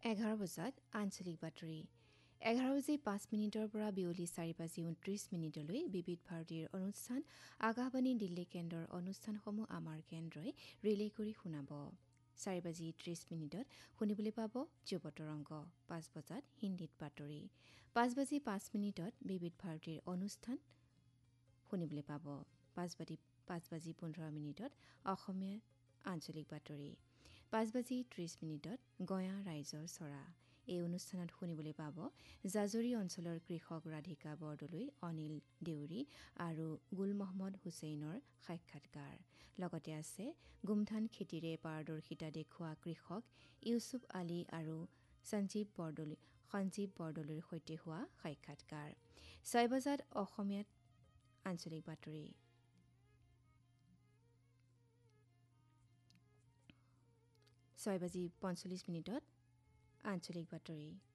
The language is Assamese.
11 বজাত আঞ্চলিক বাতৰি 11:05 পৰা বিয়লি 4:29 বিবিধ ভাৰতীৰ অনুষ্ঠান আকাশবাণী দিল্লী কেন্দ্ৰৰ অনুষ্ঠানসমূহ আমাৰ কেন্দ্ৰই ৰিলে কৰি শুনাব 4:30 শুনিবলৈ পাব যুৱতৰংগ 5 বজাত হিন্দীত বাতৰি 5:05 বিবিধ ভাৰতীৰ অনুষ্ঠান শুনিবলৈ পাব 5:15 অসমীয়া আঞ্চলিক বাতৰি 5:30 গঞা ৰাইজৰ চৰা এই অনুষ্ঠানত শুনিবলৈ পাব জাজৰি অঞ্চলৰ কৃষক ৰাধিকা বৰদলৈ অনিল দেউৰী আৰু গুল মহম্মদ হুছেইনৰ সাক্ষাৎকাৰ লগতে আছে গুমধান খেতিৰে পাৰদৰ্শিতা দেখুওৱা কৃষক ইউছুফ আলী আৰু সঞ্জীৱ বৰদলৈৰ সৈতে হোৱা সাক্ষাৎকাৰ 6 বজাত অসমীয়াত আঞ্চলিক বাতৰি 6:45 আঞ্চলিক বাতৰি